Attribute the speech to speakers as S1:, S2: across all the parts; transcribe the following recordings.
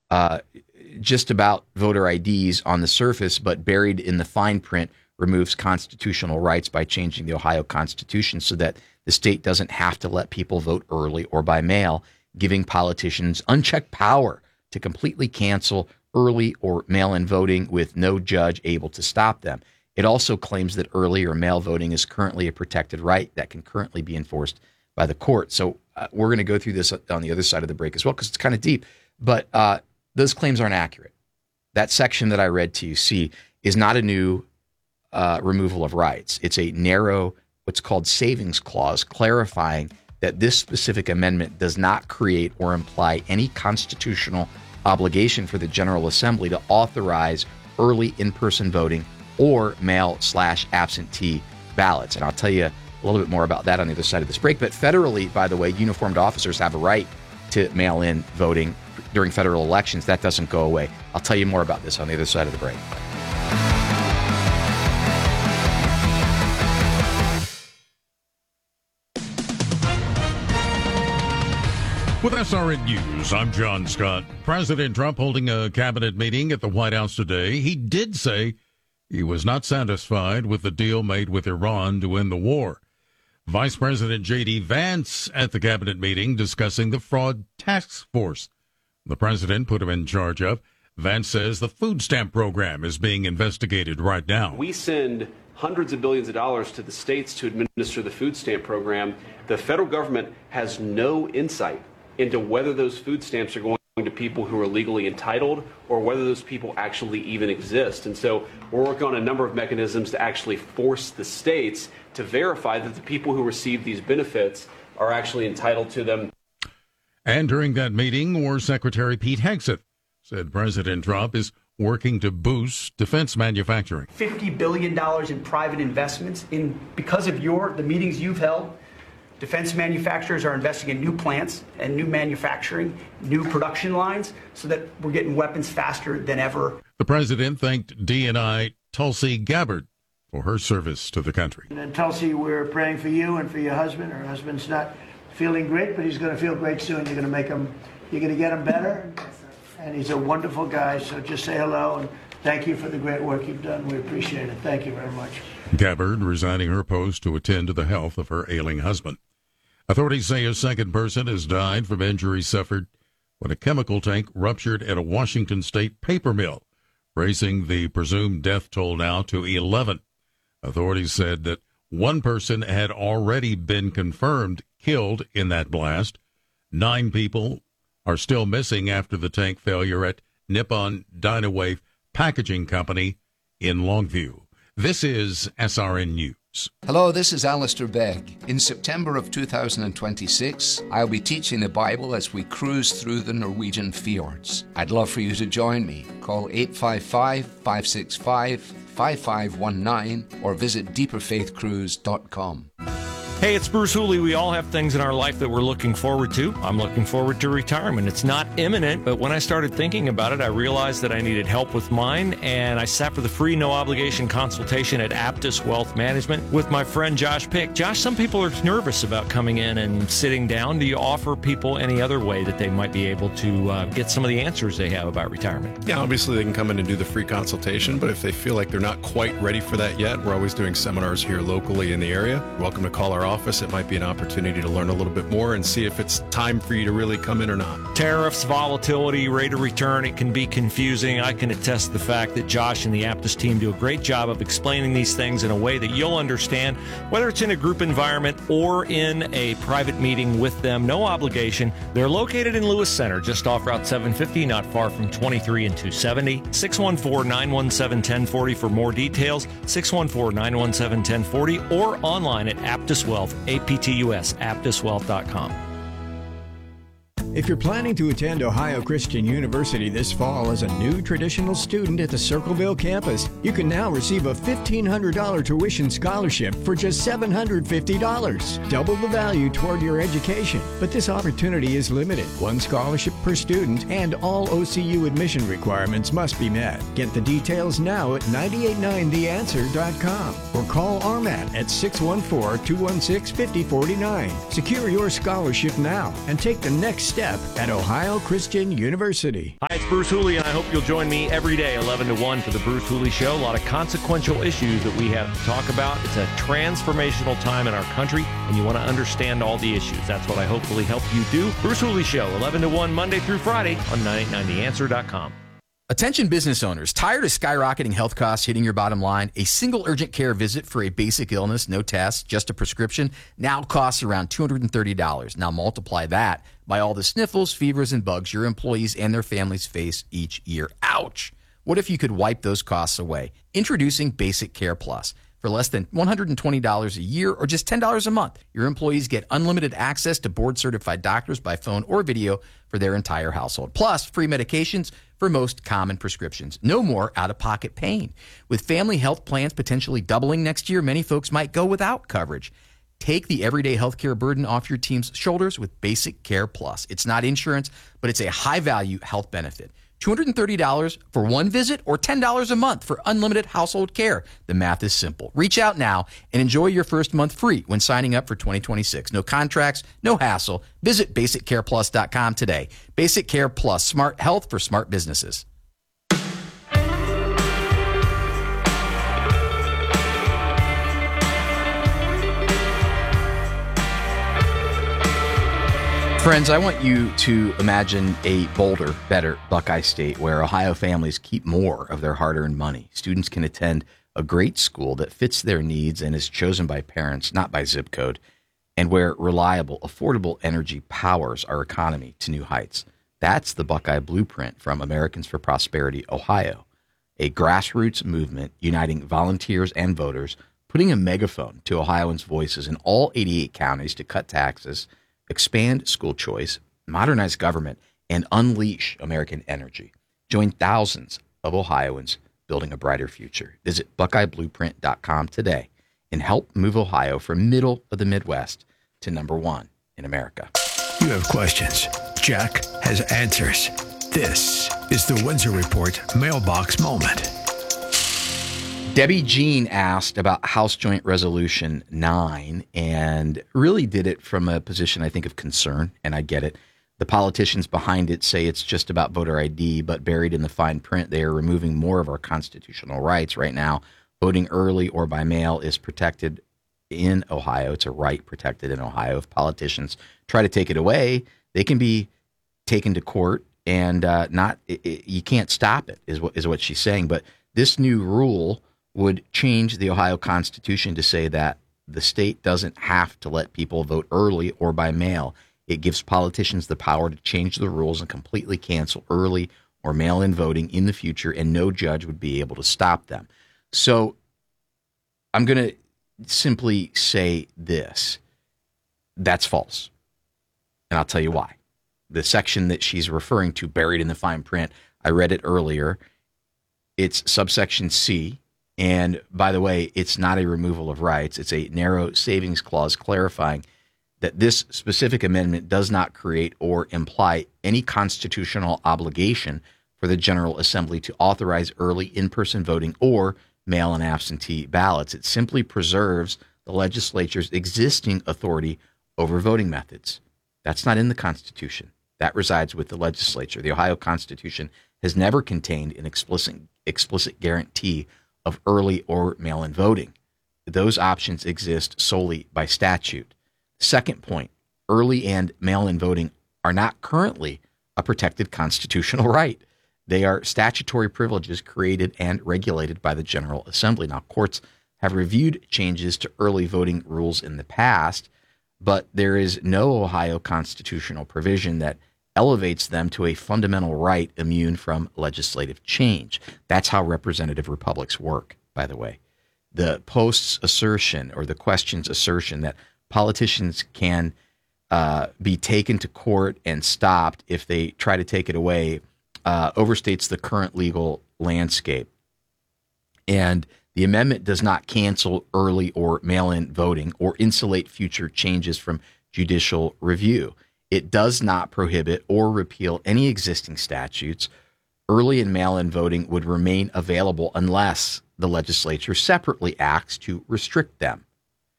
S1: uh, just about voter IDs on the surface, but buried in the fine print removes constitutional rights by changing the Ohio Constitution so that the state doesn't have to let people vote early or by mail, giving politicians unchecked power to completely cancel early or mail-in voting with no judge able to stop them. It also claims that early or mail voting is currently a protected right that can currently be enforced by the court. So we're going to go through this on the other side of the break as well, because it's kind of deep. But those claims aren't accurate. That section that I read to you, C, is not a new removal of rights. It's a narrow, what's called savings clause, clarifying that this specific amendment does not create or imply any constitutional obligation for the General Assembly to authorize early in-person voting or mail/absentee ballots. And I'll tell you a little bit more about that on the other side of this break. But federally, by the way, uniformed officers have a right to mail-in voting during federal elections. That doesn't go away. I'll tell you more about this on the other side of the break.
S2: With SRN News, I'm John Scott. President Trump holding a cabinet meeting at the White House today. He did say he was not satisfied with the deal made with Iran to end the war. Vice President J.D. Vance at the cabinet meeting discussing the fraud task force the president put him in charge of. Vance says the food stamp program is being investigated right now.
S3: We send hundreds of billions of dollars to the states to administer the food stamp program. The federal government has no insight into whether those food stamps are going to people who are legally entitled or whether those people actually even exist. And so we're working on a number of mechanisms to actually force the states to verify that the people who receive these benefits are actually entitled to them.
S2: And during that meeting, War Secretary Pete Hegseth said President Trump is working to boost defense manufacturing.
S4: $50 billion in private investments because of the meetings you've held. Defense manufacturers are investing in new plants and new manufacturing, new production lines, so that we're getting weapons faster than ever.
S2: The president thanked DNI Tulsi Gabbard for her service to the country.
S5: And Tulsi, we're praying for you and for your husband. Her husband's not feeling great, but he's going to feel great soon. You're going to get him better. And he's a wonderful guy, so just say hello and thank you for the great work you've done. We appreciate it. Thank you very much.
S2: Gabbard resigning her post to attend to the health of her ailing husband. Authorities say a second person has died from injuries suffered when a chemical tank ruptured at a Washington state paper mill, raising the presumed death toll now to 11. Authorities said that one person had already been confirmed killed in that blast. 9 people are still missing after the tank failure at Nippon Dynawave Packaging Company in Longview. This is SRN News.
S6: Hello, this is Alistair Begg. In September of 2026, I'll be teaching the Bible as we cruise through the Norwegian fjords. I'd love for you to join me. Call 855-565-5519 or visit deeperfaithcruise.com.
S7: Hey, it's Bruce Hooley. We all have things in our life that we're looking forward to. I'm looking forward to retirement. It's not imminent, but when I started thinking about it, I realized that I needed help with mine, and I sat for the free, no-obligation consultation at Aptus Wealth Management with my friend Josh Pick. Josh, some people are nervous about coming in and sitting down. Do you offer people any other way that they might be able to get some of the answers they have about retirement?
S8: Yeah, obviously they can come in and do the free consultation, but if they feel like they're not quite ready for that yet, we're always doing seminars here locally in the area. You're welcome to call our office. It might be an opportunity to learn a little bit more and see if it's time for you to really come in or not.
S7: Tariffs, volatility, rate of return, it can be confusing. I can attest the fact that Josh and the Aptus team do a great job of explaining these things in a way that you'll understand, whether it's in a group environment or in a private meeting with them. No obligation. They're located in Lewis Center, just off Route 750, not far from 23 and 270. 614-917-1040 for more details. 614-917-1040 or online at Aptus Wealth, APTUS, aptuswealth.com.
S9: If you're planning to attend Ohio Christian University this fall as a new traditional student at the Circleville campus, you can now receive a $1,500 tuition scholarship for just $750. Double the value toward your education. But this opportunity is limited. One scholarship per student, and all OCU admission requirements must be met. Get the details now at 989theanswer.com or call RMAT at 614-216-5049. Secure your scholarship now and take the next step depth at Ohio Christian University.
S7: Hi, it's Bruce Hooley, and I hope you'll join me every day, 11 to 1, for the Bruce Hooley Show. A lot of consequential issues that we have to talk about. It's a transformational time in our country, and you want to understand all the issues. That's what I hopefully help you do. Bruce Hooley Show, 11 to 1, Monday through Friday on 989theanswer.com.
S1: Attention business owners, tired of skyrocketing health costs hitting your bottom line? A single urgent care visit for a basic illness, no tests, just a prescription, now costs around $230. Now multiply that by all the sniffles, fevers, and bugs your employees and their families face each year. Ouch! What if you could wipe those costs away? Introducing Basic Care Plus. For less than $120 a year or just $10 a month, your employees get unlimited access to board-certified doctors by phone or video for their entire household. Plus, free medications for most common prescriptions. No more out-of-pocket pain. With family health plans potentially doubling next year, many folks might go without coverage. Take the everyday healthcare burden off your team's shoulders with Basic Care Plus. It's not insurance, but it's a high-value health benefit. $230 for one visit or $10 a month for unlimited household care. The math is simple. Reach out now and enjoy your first month free when signing up for 2026. No contracts, no hassle. Visit BasicCarePlus.com today. Basic Care Plus, smart health for smart businesses. Friends, I want you to imagine a bolder, better Buckeye State where Ohio families keep more of their hard-earned money. Students can attend a great school that fits their needs and is chosen by parents, not by zip code, and where reliable, affordable energy powers our economy to new heights. That's the Buckeye Blueprint from Americans for Prosperity, Ohio, a grassroots movement uniting volunteers and voters, putting a megaphone to Ohioans' voices in all 88 counties to cut taxes, expand school choice, modernize government, and unleash American energy. Join thousands of Ohioans building a brighter future. Visit BuckeyeBlueprint.com today and help move Ohio from middle of the Midwest to number one in America.
S10: You have questions. Jack has answers. This is the Windsor Report Mailbox Moment.
S1: Debbie Jean asked about House Joint Resolution 9 and really did it from a position, I think, of concern, and I get it. The politicians behind it say it's just about voter ID, but buried in the fine print, they are removing more of our constitutional rights. Right now, voting early or by mail is protected in Ohio. It's a right protected in Ohio. If politicians try to take it away, they can be taken to court, and you can't stop it, is what she's saying. But this new rule would change the Ohio Constitution to say that the state doesn't have to let people vote early or by mail. It gives politicians the power to change the rules and completely cancel early or mail-in voting in the future, and no judge would be able to stop them. So I'm going to simply say this. That's false. And I'll tell you why. The section that she's referring to, buried in the fine print, I read it earlier. It's subsection C. And by the way, it's not a removal of rights. It's a narrow savings clause clarifying that this specific amendment does not create or imply any constitutional obligation for the General Assembly to authorize early in-person voting or mail-in absentee ballots. It simply preserves the legislature's existing authority over voting methods. That's not in the Constitution. That resides with the legislature. The Ohio Constitution has never contained an explicit guarantee of early or mail-in voting. Those options exist solely by statute. Second point, early and mail-in voting are not currently a protected constitutional right. They are statutory privileges created and regulated by the General Assembly. Now, courts have reviewed changes to early voting rules in the past, but there is no Ohio constitutional provision that elevates them to a fundamental right immune from legislative change. That's how representative republics work, by the way. The post's assertion or the question's assertion that politicians can be taken to court and stopped if they try to take it away overstates the current legal landscape. And the amendment does not cancel early or mail-in voting or insulate future changes from judicial review. It does not prohibit or repeal any existing statutes. Early and mail-in voting would remain available unless the legislature separately acts to restrict them.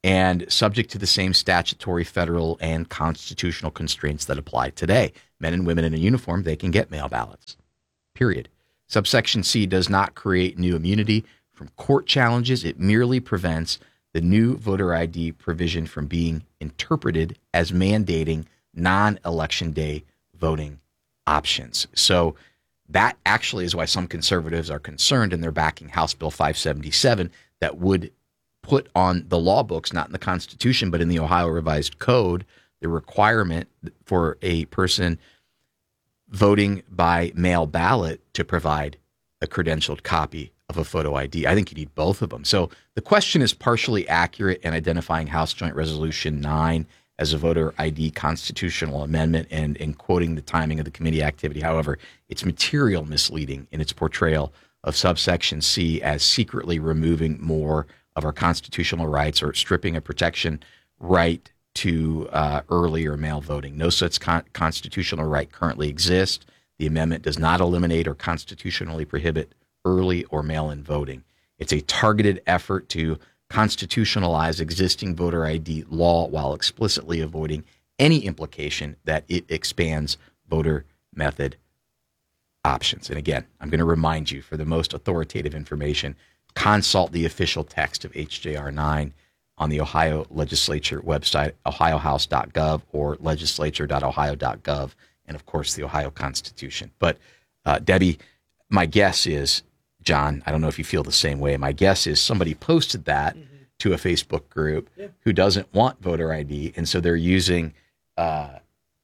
S1: and subject to the same statutory, federal, and constitutional constraints that apply today. Men and women in a uniform, they can get mail ballots, period. Subsection C does not create new immunity from court challenges. It merely prevents the new voter ID provision from being interpreted as mandating non-election day voting options. So that actually is why some conservatives are concerned, and they're backing House Bill 577 that would put on the law books, not in the Constitution, but in the Ohio Revised Code, the requirement for a person voting by mail ballot to provide a credentialed copy of a photo ID. I think you need both of them. So the question is partially accurate in identifying House Joint Resolution 9 as a voter ID constitutional amendment and in quoting the timing of the committee activity. However, it's material misleading in its portrayal of subsection C as secretly removing more of our constitutional rights or stripping a protection right to early or mail voting. No such constitutional right currently exists. The amendment does not eliminate or constitutionally prohibit early or mail-in voting. It's a targeted effort to constitutionalize existing voter ID law while explicitly avoiding any implication that it expands voter method options. And again, I'm going to remind you, for the most authoritative information, consult the official text of HJR 9 on the Ohio Legislature website, ohiohouse.gov or legislature.ohio.gov, and of course the Ohio Constitution. But Debbie, my guess is, John, I don't know if you feel the same way. My guess is somebody posted that to a Facebook group who doesn't want voter ID, and so they're using a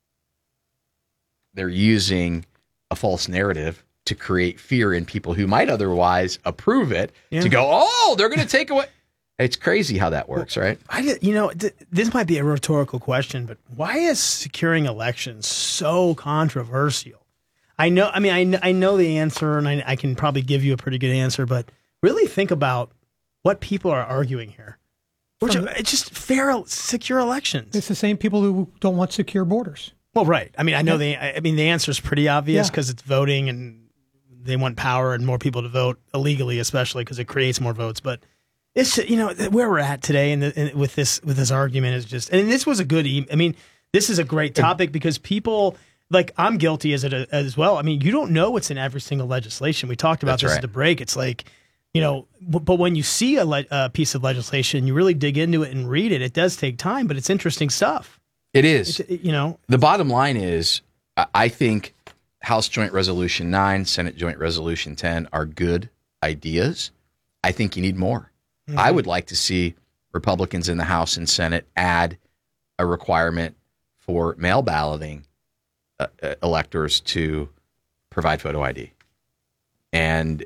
S1: false narrative to create fear in people who might otherwise approve it. To go, oh, they're going to take away. It's crazy how that works, right?
S11: This might be a rhetorical question, but why is securing elections so controversial? I know the answer, and I can probably give you a pretty good answer, but really think about what people are arguing here. It's just fair, secure elections.
S12: It's the same people who don't want secure borders.
S11: Well, right. I mean, I know the answer is pretty obvious because it's voting, and they want power and more people to vote illegally, especially because it creates more votes. But it's where we're at today, and with this argument is just, and this was a good. This is a great topic because people. Like, I'm guilty as well. I mean, you don't know what's in every single legislation. We talked about this at the break. It's like, but when you see a piece of legislation, you really dig into it and read it. It does take time, but it's interesting stuff.
S1: It is. The bottom line is, I think House Joint Resolution 9, Senate Joint Resolution 10 are good ideas. I think you need more. Mm-hmm. I would like to see Republicans in the House and Senate add a requirement for mail balloting electors to provide photo ID. And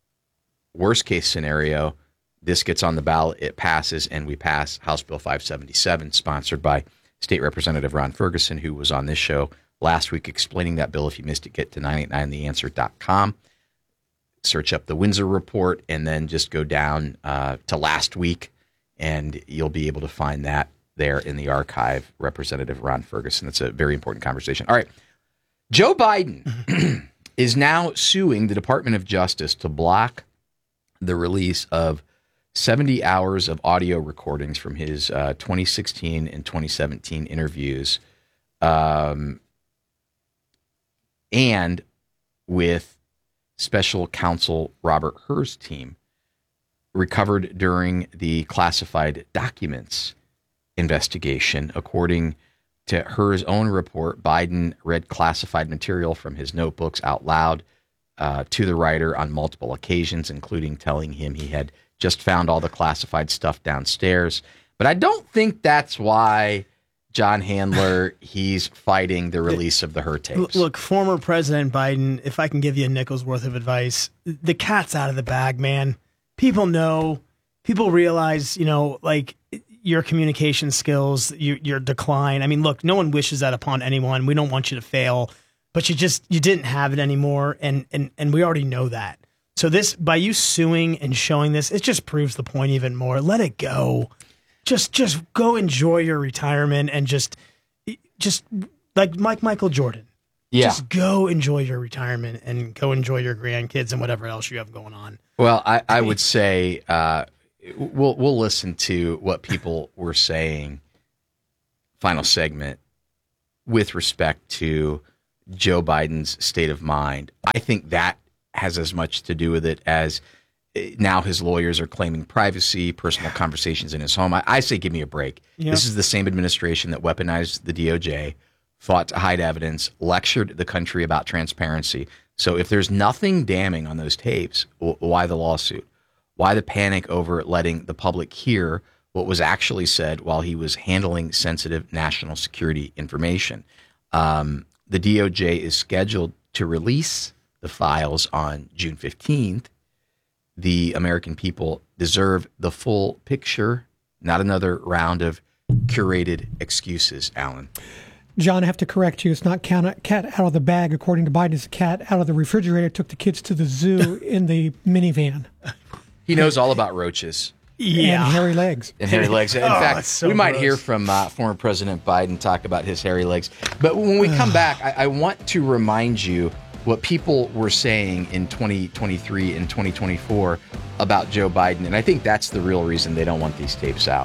S1: worst case scenario, this gets on the ballot, it passes, and we pass House Bill 577, sponsored by State Representative Ron Ferguson, who was on this show last week explaining that bill. If you missed it, get to 989theanswer.com, search up the Windsor Report, and then just go down to last week, and you'll be able to find that there in the archive, Representative Ron Ferguson. That's a very important conversation. All right. Joe Biden is now suing the Department of Justice to block the release of 70 hours of audio recordings from his 2016 and 2017 interviews, and with special counsel Robert Hur's team, recovered during the classified documents investigation. According to Hur's own report, Biden read classified material from his notebooks out loud to the writer on multiple occasions, including telling him he had just found all the classified stuff downstairs. But I don't think that's why John Handler, he's fighting the release of the Hur tapes.
S11: Look, former President Biden, if I can give you a nickel's worth of advice, the cat's out of the bag, man. People know, people realize, your communication skills, your decline. I mean, look, no one wishes that upon anyone. We don't want you to fail, but you didn't have it anymore, and we already know that. So this, by you suing and showing this, it just proves the point even more. Let it go. Just go enjoy your retirement and just like Michael Jordan. Yeah. Just go enjoy your retirement and go enjoy your grandkids and whatever else you have going on.
S1: Well, I would say we'll listen to what people were saying, final segment, with respect to Joe Biden's state of mind. I think that has as much to do with it as now his lawyers are claiming privacy, personal conversations in his home. I say give me a break.
S11: Yeah.
S1: This is the same administration that weaponized the DOJ, fought to hide evidence, lectured the country about transparency. So if there's nothing damning on those tapes, why the lawsuit? Why the panic over letting the public hear what was actually said while he was handling sensitive national security information? The DOJ is scheduled to release the files on June 15th. The American people deserve the full picture, not another round of curated excuses, Alan.
S12: John, I have to correct you. It's not cat out of the bag, according to Biden. It's cat out of the refrigerator. Took the kids to the zoo in the minivan.
S1: He knows all about roaches.
S12: Yeah. And hairy legs.
S1: And hairy legs. In fact, we might hear from former President Biden talk about his hairy legs. But when we come back, I want to remind you what people were saying in 2023 and 2024 about Joe Biden. And I think that's the real reason they don't want these tapes out.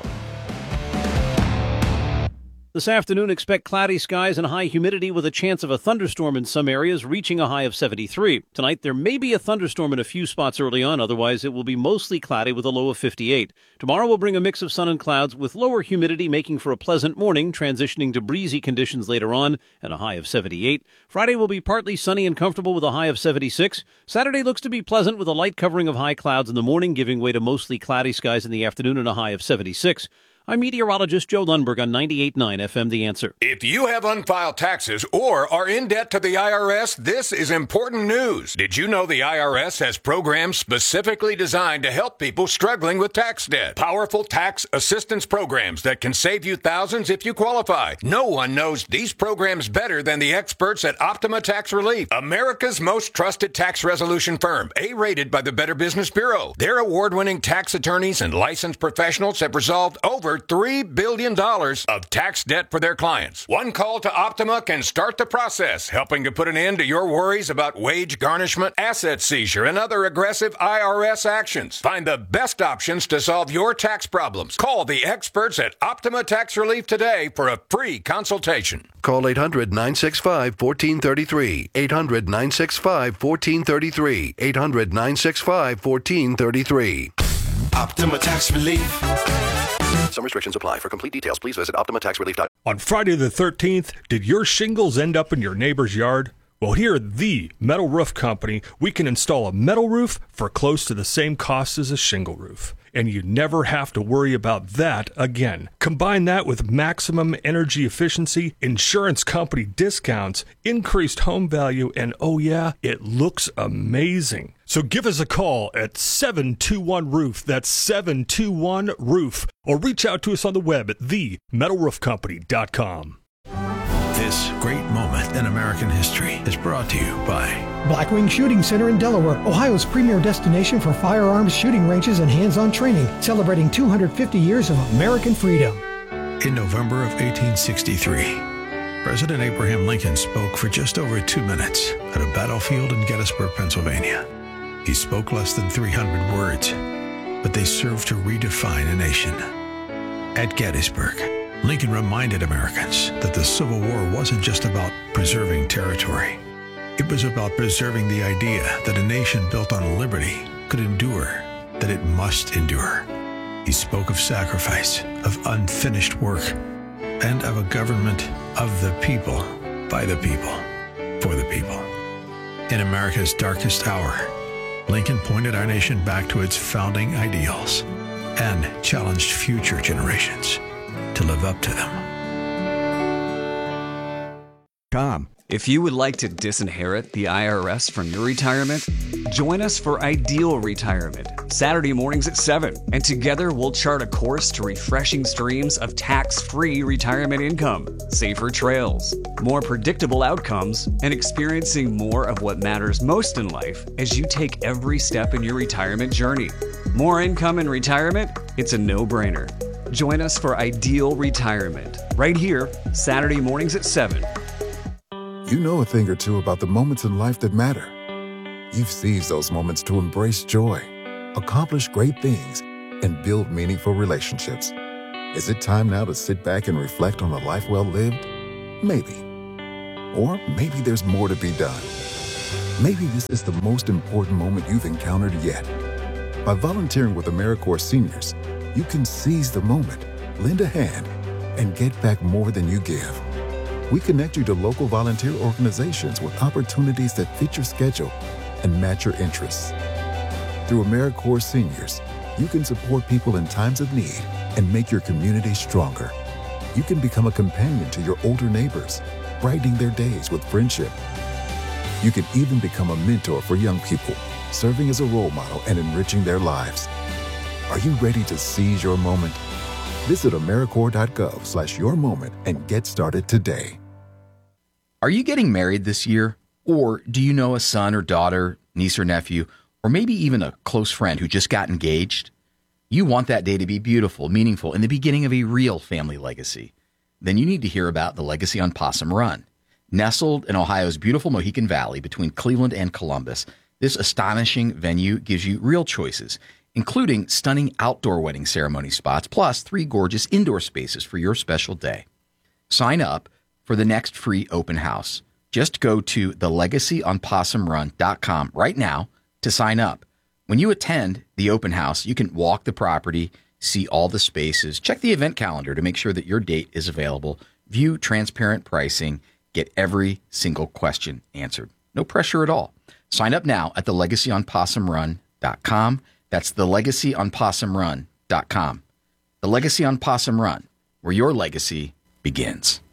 S13: This afternoon, expect cloudy skies and high humidity with a chance of a thunderstorm in some areas, reaching a high of 73. Tonight, there may be a thunderstorm in a few spots early on. Otherwise, it will be mostly cloudy with a low of 58. Tomorrow will bring a mix of sun and clouds with lower humidity, making for a pleasant morning, transitioning to breezy conditions later on and a high of 78. Friday will be partly sunny and comfortable with a high of 76. Saturday looks to be pleasant with a light covering of high clouds in the morning, giving way to mostly cloudy skies in the afternoon and a high of 76. I'm meteorologist Joe Lundberg on 98.9 FM The Answer.
S14: If you have unfiled taxes or are in debt to the IRS, this is important news. Did you know the IRS has programs specifically designed to help people struggling with tax debt? Powerful tax assistance programs that can save you thousands if you qualify. No one knows these programs better than the experts at Optima Tax Relief, America's most trusted tax resolution firm, A-rated by the Better Business Bureau. Their award-winning tax attorneys and licensed professionals have resolved over $3 billion of tax debt for their clients. One call to Optima can start the process, helping to put an end to your worries about wage garnishment, asset seizure, and other aggressive IRS actions. Find the best options to solve your tax problems. Call the experts at Optima Tax Relief today for a free consultation.
S15: Call 800-965-1433. 800-965-1433. 800-965-1433.
S16: Optima Tax Relief.
S15: Some restrictions apply. For complete details, please visit OptimaTaxRelief.com.
S17: On Friday the 13th, did your shingles end up in your neighbor's yard? Well, here at the Metal Roof Company, we can install a metal roof for close to the same cost as a shingle roof. And you never have to worry about that again. Combine that with maximum energy efficiency, insurance company discounts, increased home value, and oh yeah, it looks amazing. So give us a call at 721-ROOF. That's 721-ROOF. Or reach out to us on the web at themetalroofcompany.com.
S10: This great moment in American history is brought to you by
S12: Blackwing Shooting Center in Delaware, Ohio's premier destination for firearms shooting ranges and hands-on training, celebrating 250 years of American freedom.
S10: In November of 1863, President Abraham Lincoln spoke for just over 2 minutes at a battlefield in Gettysburg, Pennsylvania. He spoke less than 300 words, but they served to redefine a nation. At Gettysburg, Lincoln reminded Americans that the Civil War wasn't just about preserving territory. It was about preserving the idea that a nation built on liberty could endure, that it must endure. He spoke of sacrifice, of unfinished work, and of a government of the people, by the people, for the people. In America's darkest hour, Lincoln pointed our nation back to its founding ideals and challenged future generations to live up to them.
S18: If you would like to disinherit the IRS from your retirement, join us for Ideal Retirement, Saturday mornings at 7. And together we'll chart a course to refreshing streams of tax-free retirement income, safer trails, more predictable outcomes, and experiencing more of what matters most in life as you take every step in your retirement journey. More income in retirement? It's a no-brainer. Join us for Ideal Retirement, right here, Saturday mornings at 7.
S19: You know a thing or two about the moments in life that matter. You've seized those moments to embrace joy, accomplish great things, and build meaningful relationships. Is it time now to sit back and reflect on a life well lived? Maybe. Or maybe there's more to be done. Maybe this is the most important moment you've encountered yet. By volunteering with AmeriCorps Seniors, you can seize the moment, lend a hand, and get back more than you give. We connect you to local volunteer organizations with opportunities that fit your schedule and match your interests. Through AmeriCorps Seniors, you can support people in times of need and make your community stronger. You can become a companion to your older neighbors, brightening their days with friendship. You can even become a mentor for young people, serving as a role model and enriching their lives. Are you ready to seize your moment? Visit AmeriCorps.gov/yourmoment and get started today.
S1: Are you getting married this year? Or do you know a son or daughter, niece or nephew, or maybe even a close friend who just got engaged? You want that day to be beautiful, meaningful, and the beginning of a real family legacy. Then you need to hear about the Legacy on Possum Run. Nestled in Ohio's beautiful Mohican Valley between Cleveland and Columbus, this astonishing venue gives you real choices, including stunning outdoor wedding ceremony spots, plus 3 gorgeous indoor spaces for your special day. Sign up for the next free open house. Just go to thelegacyonpossumrun.com right now to sign up. When you attend the open house, you can walk the property, see all the spaces, check the event calendar to make sure that your date is available, view transparent pricing, get every single question answered. No pressure at all. Sign up now at thelegacyonpossumrun.com. That's thelegacyonpossumrun.com. The Legacy on Possum Run, where your legacy begins.